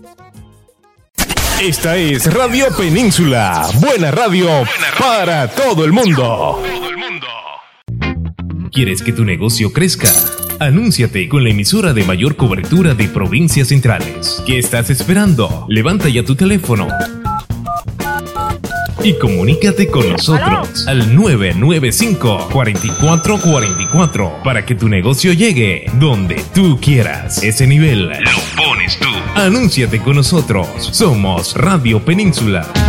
Esta es Radio Península, buena radio para todo el mundo. ¿Quieres que tu negocio crezca? Anúnciate con la emisora de mayor cobertura de provincias centrales. ¿Qué estás esperando? Levanta ya tu teléfono y comunícate con nosotros al 995-4444 para que tu negocio llegue donde tú quieras. Ese nivel lo pones tú. Anúnciate con nosotros. Somos Radio Península.